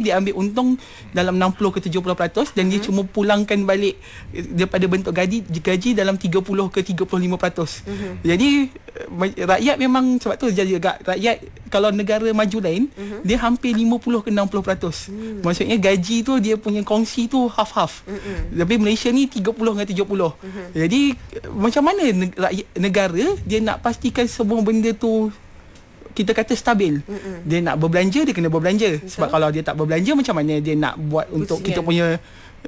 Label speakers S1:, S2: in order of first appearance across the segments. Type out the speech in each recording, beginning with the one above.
S1: dia ambil untung dalam 60 ke 70% dan dia cuma pulangkan balik daripada bentuk gaji dalam 30 ke 35%. Jadi rakyat memang sebab tu jadi agak rakyat kalau negara maju lain dia hampir 50 ke 60%. Maksudnya gaji tu dia punya kongsi tu half-half. Tapi Malaysia ni 30 dengan 70. Jadi macam mana negara dia nak pastikan semua benda tu kita kata stabil. Dia nak berbelanja, dia kena berbelanja. Sebab kalau dia tak berbelanja, macam mana dia nak buat untuk kita punya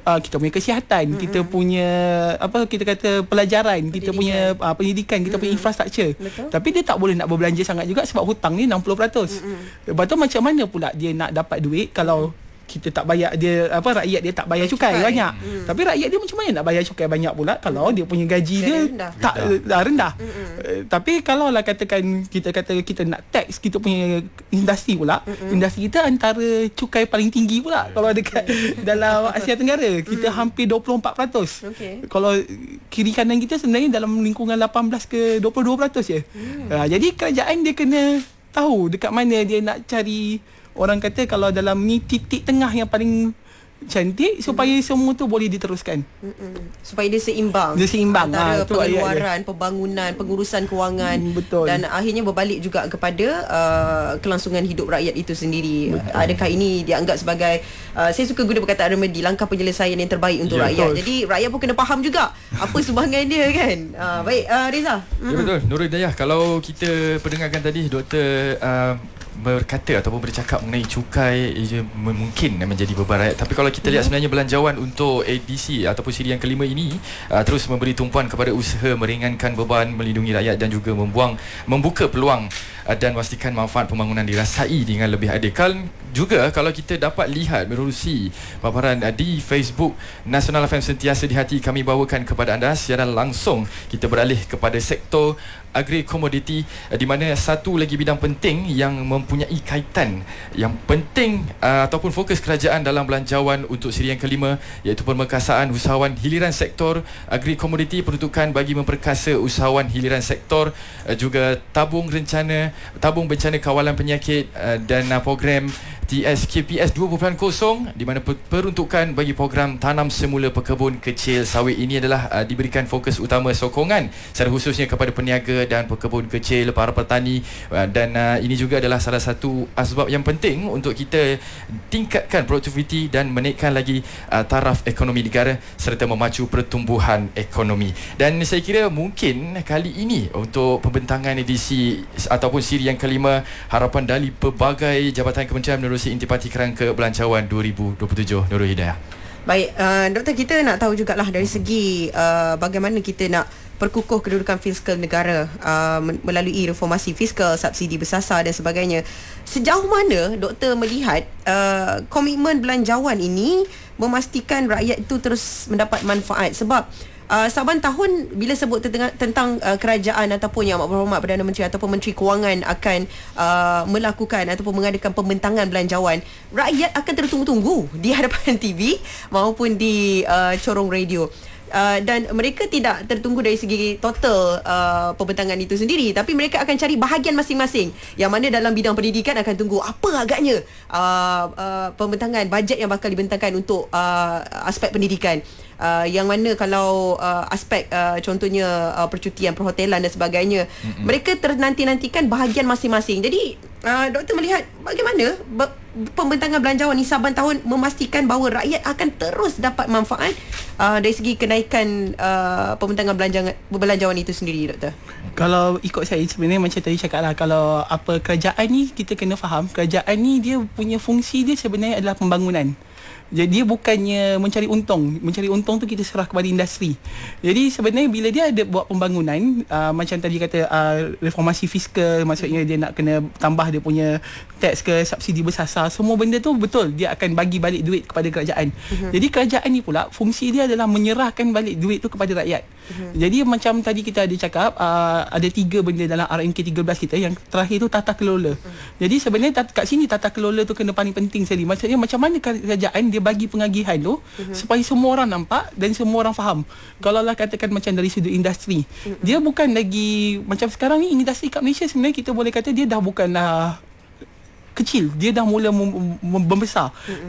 S1: kesihatan, kita punya kita kata pelajaran, kita punya pendidikan, kita punya infrastruktur. Tapi dia tak boleh nak berbelanja sangat juga sebab hutang ni 60%. Lepas tu macam mana pula dia nak dapat duit kalau kita tak bayar dia rakyat dia tak bayar cukai banyak. Tapi rakyat dia macam mana nak bayar cukai banyak pula kalau dia punya gaji dia rendah. Tapi kalau lah katakan kita nak tax kita punya industri pula, industri kita antara cukai paling tinggi pula kalau dekat dalam Asia Tenggara. Kita hampir 24%. Kalau kiri kanan kita sebenarnya dalam lingkungan 18 ke 22% je. Jadi kerajaan dia kena tahu dekat mana dia nak cari, orang kata kalau dalam ni titik tengah yang paling cantik supaya semua tu boleh diteruskan.
S2: Supaya dia seimbang. Antara pengeluaran, pembangunan, pengurusan kewangan.
S1: Betul.
S2: Dan akhirnya berbalik juga kepada kelangsungan hidup rakyat itu sendiri. Betul. Adakah ini dianggap sebagai saya suka guna perkataan remedi, langkah penyelesaian yang terbaik untuk rakyat. Betul. Jadi rakyat pun kena faham juga apa sumbangan dia kan. Baik, Reza.
S3: Ya betul. Nurul Hidayah, kalau kita pendengarkan tadi Doktor berkata ataupun bercakap mengenai cukai mungkin menjadi beban rakyat. Tapi kalau kita lihat sebenarnya belanjawan untuk edisi ataupun siri yang kelima ini terus memberi tumpuan kepada usaha meringankan beban, melindungi rakyat dan juga membuka peluang dan pastikan manfaat pembangunan dirasai dengan lebih adil. Juga kalau kita dapat lihat menerusi paparan di Facebook Nasional FM Sentiasa di Hati, kami bawakan kepada anda siaran langsung. Kita beralih kepada sektor agri-komoditi, di mana satu lagi bidang penting yang mempunyai kaitan yang penting ataupun fokus kerajaan dalam belanjawan untuk siri yang kelima, iaitu pemerkasaan usahawan hiliran sektor agri-komoditi, peruntukan bagi memperkasa usahawan hiliran sektor, juga tabung bencana kawalan penyakit dan program TSKPS 2.0, di mana peruntukan bagi program tanam semula pekebun kecil sawit ini adalah diberikan fokus utama sokongan secara khususnya kepada peniaga dan pekebun kecil, para petani, dan ini juga adalah salah satu asbab yang penting untuk kita tingkatkan produktiviti dan menaikkan lagi taraf ekonomi negara serta memacu pertumbuhan ekonomi. Dan saya kira mungkin kali ini untuk pembentangan edisi ataupun siri yang kelima, harapan dari pelbagai jabatan kementerian menerusi intipati kerangka belanjawan 2027. Nurul Hidayah.
S2: Baik, Doktor, kita nak tahu jugalah dari segi bagaimana kita nak perkukuh kedudukan fiskal negara melalui reformasi fiskal, subsidi bersasar dan sebagainya. Sejauh mana Doktor melihat komitmen belanjawan ini memastikan rakyat itu terus mendapat manfaat? Sebab saban tahun bila sebut tentang kerajaan ataupun Yang Amat Berhormat Perdana Menteri ataupun Menteri Kewangan akan melakukan ataupun mengadakan pembentangan belanjawan, rakyat akan tertunggu-tunggu di hadapan TV maupun di corong radio. Dan mereka tidak tertunggu dari segi total pembentangan itu sendiri, tapi mereka akan cari bahagian masing-masing. Yang mana dalam bidang pendidikan akan tunggu apa agaknya pembentangan bajet yang bakal dibentangkan untuk aspek pendidikan. Yang mana kalau aspek contohnya percutian, perhotelan dan sebagainya, mereka nantikan bahagian masing-masing. Jadi Doktor melihat bagaimana pembentangan belanjawan ni saban tahun memastikan bahawa rakyat akan terus dapat manfaat dari segi kenaikan pembentangan belanjawan itu sendiri, Doktor.
S1: Kalau ikut saya sebenarnya macam tadi cakap lah, kalau kerajaan ni kita kena faham, kerajaan ni dia punya fungsi dia sebenarnya adalah pembangunan. Jadi dia bukannya mencari untung. Mencari untung tu kita serah kepada industri. Jadi sebenarnya bila dia ada buat pembangunan, macam tadi kata reformasi fiskal, maksudnya dia nak kena tambah dia punya tax ke subsidi bersasar, semua benda tu betul dia akan bagi balik duit kepada kerajaan. Jadi kerajaan ni pula fungsi dia adalah menyerahkan balik duit tu kepada rakyat. Jadi macam tadi kita ada cakap, ada 3 benda dalam RMK 13 kita. Yang terakhir tu tata kelola. Jadi sebenarnya kat sini tata kelola tu kena paling penting sekali. Maksudnya macam mana kerajaan dia bagi pengagihan tu supaya semua orang nampak dan semua orang faham. Kalau lah katakan macam dari sudut industri, dia bukan lagi macam sekarang ni, industri kat Malaysia sebenarnya kita boleh kata dia dah bukanlah kecil, dia dah mula membesar.